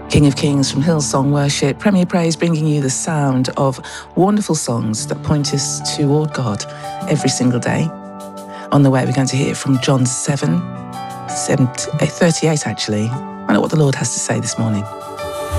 King of Kings from Hillsong Worship, Premier Praise, bringing you the sound of wonderful songs that point us toward God every single day. On the way, we're going to hear from John 7, 38 actually. I know what the Lord has to say this morning.